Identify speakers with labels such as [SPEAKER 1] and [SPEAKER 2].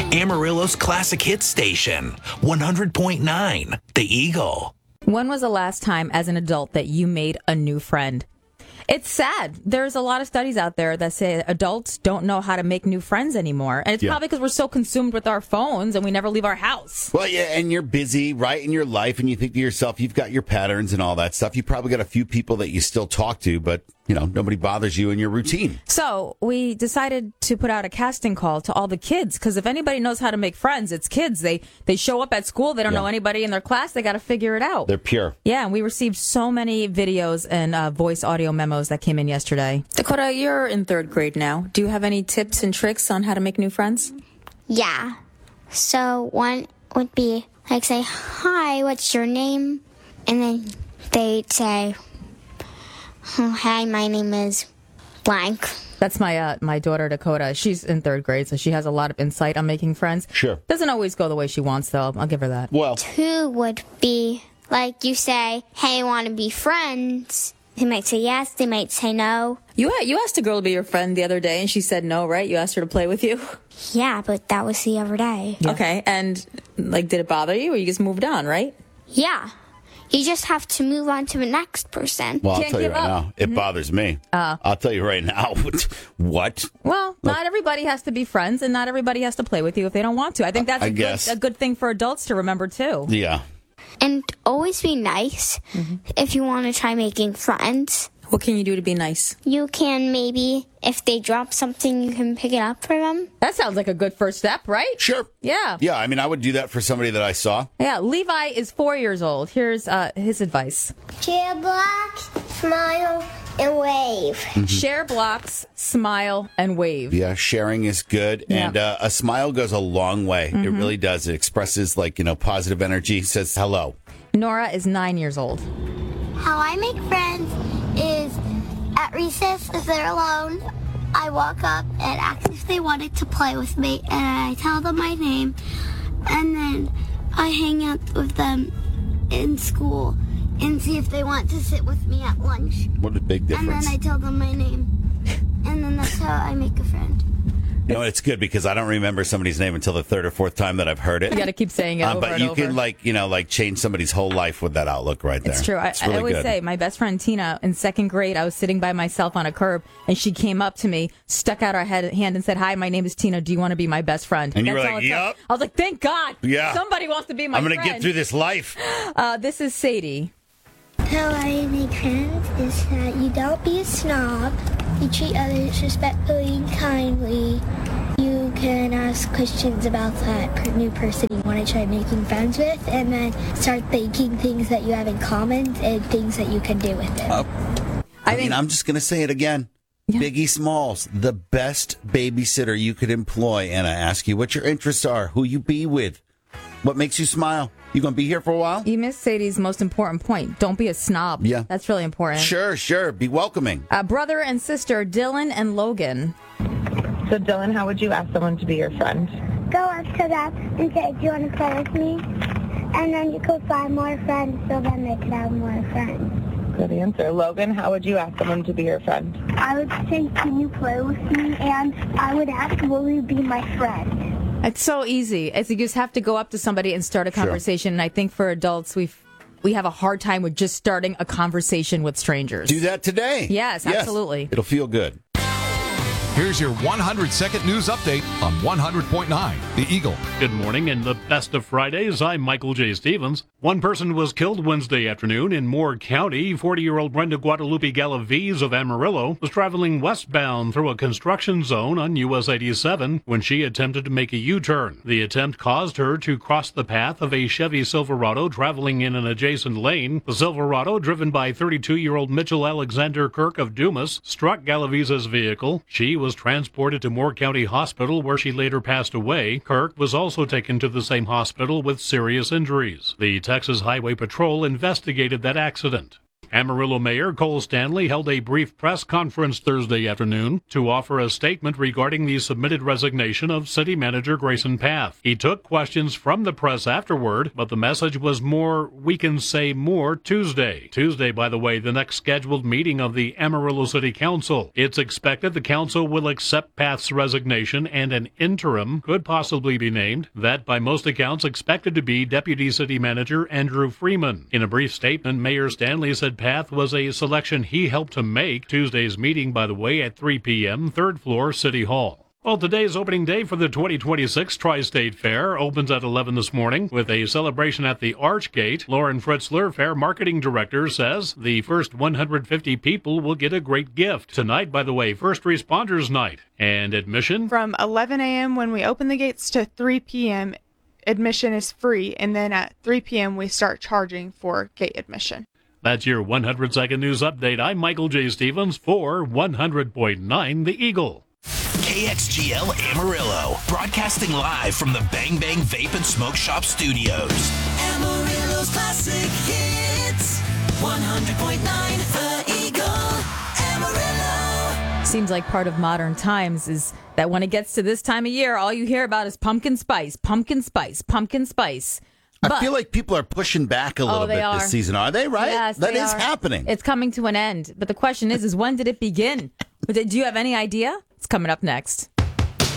[SPEAKER 1] Amarillo's classic hit station, 100.9, The Eagle.
[SPEAKER 2] When was the last time as an adult that you made a new friend? It's sad. There's a lot of studies out there that say adults don't know how to make new friends anymore. And it's probably because we're so consumed with our phones and we never leave our house.
[SPEAKER 3] Well, yeah, and you're busy, right, in your life, and you think to yourself, you've got your patterns and all that stuff. You probably got a few people that you still talk to, but, nobody bothers you in your routine.
[SPEAKER 2] So we decided to put out a casting call to all the kids, because if anybody knows how to make friends, it's kids. They show up at school. They don't know anybody in their class. They got to figure it out.
[SPEAKER 3] They're pure.
[SPEAKER 2] Yeah, and we received so many videos and voice audio memos that came in yesterday. Dakota, you're in 3rd grade now. Do you have any tips and tricks on how to make new friends?
[SPEAKER 4] Yeah. So one would be say, "Hi, what's your name?" And then they'd say, "Hi, my name is blank."
[SPEAKER 2] That's my daughter, Dakota. She's in 3rd grade, so she has a lot of insight on making friends.
[SPEAKER 3] Sure.
[SPEAKER 2] Doesn't always go the way she wants, though. I'll give her that.
[SPEAKER 3] Well,
[SPEAKER 4] 2 would be you say, "Hey, want to be friends?" They might say yes, they might say no.
[SPEAKER 2] You asked a girl to be your friend the other day, and she said no, right? You asked her to play with you?
[SPEAKER 4] Yeah, but that was the other day.
[SPEAKER 2] Yeah. Okay, and, did it bother you, or you just moved on, right?
[SPEAKER 4] Yeah. You just have to move on to the next person.
[SPEAKER 3] Well, I'll
[SPEAKER 2] Can't
[SPEAKER 3] tell you
[SPEAKER 2] give
[SPEAKER 3] right
[SPEAKER 2] up.
[SPEAKER 3] now, it bothers me. I'll tell you right now. What?
[SPEAKER 2] Well, not everybody has to be friends, and not everybody has to play with you if they don't want to. I think that's a good thing for adults to remember, too.
[SPEAKER 3] Yeah.
[SPEAKER 4] And always be nice if you want to try making friends.
[SPEAKER 2] What can you do to be nice?
[SPEAKER 4] You can maybe, if they drop something, you can pick it up for them.
[SPEAKER 2] That sounds like a good first step, right?
[SPEAKER 3] Sure.
[SPEAKER 2] Yeah.
[SPEAKER 3] Yeah, I would do that for somebody that I saw.
[SPEAKER 2] Yeah, Levi is 4 years old. Here's his advice.
[SPEAKER 4] Share blocks, smile, and wave.
[SPEAKER 2] Share blocks, smile, and wave.
[SPEAKER 3] Yeah, sharing is good.
[SPEAKER 2] Yeah.
[SPEAKER 3] And a smile goes a long way. It really does. It expresses, positive energy, says hello.
[SPEAKER 2] Nora is 9 years old.
[SPEAKER 4] How I make friends is at recess, if they're alone, I walk up and ask if they wanted to play with me, and I tell them my name, and then I hang out with them in school and see if they want to sit with me at lunch.
[SPEAKER 3] What a big difference.
[SPEAKER 4] And then I tell them my name, and then that's how I make a friend.
[SPEAKER 3] It's good because I don't remember somebody's name until the 3rd or 4th time that I've heard it.
[SPEAKER 2] You got to keep saying it over
[SPEAKER 3] but
[SPEAKER 2] and
[SPEAKER 3] you
[SPEAKER 2] over.
[SPEAKER 3] can change somebody's whole life with that outlook right there.
[SPEAKER 2] It's true. I
[SPEAKER 3] really
[SPEAKER 2] always
[SPEAKER 3] good.
[SPEAKER 2] say, my best friend Tina, in 2nd grade, I was sitting by myself on a curb, and she came up to me, stuck out her hand, and said, "Hi, my name is Tina. Do you want to be my best friend?"
[SPEAKER 3] And you were
[SPEAKER 2] That's all
[SPEAKER 3] like,
[SPEAKER 2] it took.
[SPEAKER 3] "Yup."
[SPEAKER 2] I was like, thank God.
[SPEAKER 3] Yeah.
[SPEAKER 2] Somebody wants to be my
[SPEAKER 3] I'm
[SPEAKER 2] friend.
[SPEAKER 3] going to get through this life.
[SPEAKER 2] This is Sadie.
[SPEAKER 4] How I make friends is that you don't be a snob. You treat others respectfully and kindly. You can ask questions about that new person you want to try making friends with, and then start thinking things that you have in common and things that you can do with it.
[SPEAKER 3] I'm just going to say it again.
[SPEAKER 2] Yeah.
[SPEAKER 3] Biggie Smalls, the best babysitter you could employ. And I ask you what your interests are, who you be with, what makes you smile. You going to be here for a while?
[SPEAKER 2] You missed Sadie's most important point. Don't be a snob.
[SPEAKER 3] Yeah.
[SPEAKER 2] That's really important.
[SPEAKER 3] Sure. Be welcoming.
[SPEAKER 2] Brother and sister, Dylan and Logan.
[SPEAKER 5] So, Dylan, how would you ask someone to be your friend?
[SPEAKER 4] Go up to them and say, "Do you want to play with me?" And then you could find more friends so then they could have more friends.
[SPEAKER 5] Good answer. Logan, how would you ask someone to be your friend?
[SPEAKER 4] I would say, "Can you play with me?" And I would ask, "Will you be my friend?"
[SPEAKER 2] It's so easy. You just have to go up to somebody and start a conversation. And I think for adults, we have a hard time with just starting a conversation with strangers.
[SPEAKER 3] Do that today.
[SPEAKER 2] Yes, absolutely.
[SPEAKER 3] It'll feel good.
[SPEAKER 6] Here's your 100-second news update on 100.9 The Eagle.
[SPEAKER 7] Good morning, and the best of Fridays. I'm Michael J. Stevens. One person was killed Wednesday afternoon in Moore County. 40-year-old Brenda Guadalupe Galaviz of Amarillo was traveling westbound through a construction zone on US 87 when she attempted to make a U-turn. The attempt caused her to cross the path of a Chevy Silverado traveling in an adjacent lane. The Silverado, driven by 32-year-old Mitchell Alexander Kirk of Dumas, struck Galaviz's vehicle. She was transported to Moore County Hospital, where she later passed away. Kirk was also taken to the same hospital with serious injuries. The Texas Highway Patrol investigated that accident. Amarillo Mayor Cole Stanley held a brief press conference Thursday afternoon to offer a statement regarding the submitted resignation of City Manager Grayson Path. He took questions from the press afterward, but the message was more, we can say more, Tuesday. Tuesday, by the way, the next scheduled meeting of the Amarillo City Council. It's expected the council will accept Path's resignation and an interim could possibly be named. That, by most accounts, expected to be Deputy City Manager Andrew Freeman. In a brief statement, Mayor Stanley said Path was a selection he helped to make. Tuesday's meeting, by the way, at 3 p.m., 3rd floor, City Hall. Well, today's opening day for the 2026 Tri-State Fair opens at 11 this morning with a celebration at the Archgate. Lauren Fritzler, Fair Marketing Director, says the first 150 people will get a great gift. Tonight, by the way, First Responders Night. And admission?
[SPEAKER 8] From 11 a.m. when we open the gates to 3 p.m., admission is free, and then at 3 p.m. we start charging for gate admission.
[SPEAKER 7] That's your 100-second news update. I'm Michael J. Stevens for 100.9 The Eagle.
[SPEAKER 1] KXGL Amarillo, broadcasting live from the Bang Bang Vape and Smoke Shop Studios.
[SPEAKER 9] Amarillo's classic hits, 100.9 The Eagle, Amarillo.
[SPEAKER 2] Seems like part of modern times is that when it gets to this time of year, all you hear about is pumpkin spice, pumpkin spice, pumpkin spice.
[SPEAKER 3] I feel like people are pushing back a little bit this season. Are they, right?
[SPEAKER 2] Yes,
[SPEAKER 3] that
[SPEAKER 2] they
[SPEAKER 3] is
[SPEAKER 2] are.
[SPEAKER 3] happening.
[SPEAKER 2] It's coming to an end. But the question is when did it begin? Do you have any idea? It's coming up next.